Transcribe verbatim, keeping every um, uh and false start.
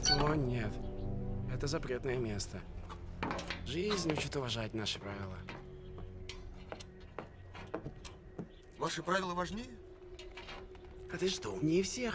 О, нет. Это запретное место. Жизнь учит уважать наши правила. Ваши правила важнее? А ты что, умнее всех?